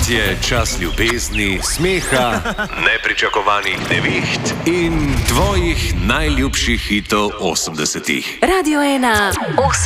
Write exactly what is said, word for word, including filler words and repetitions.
je čas ljubezni, smeha, nepričakovanih neviht in tvojih najljubših hitov osemdesetih. Radio ena.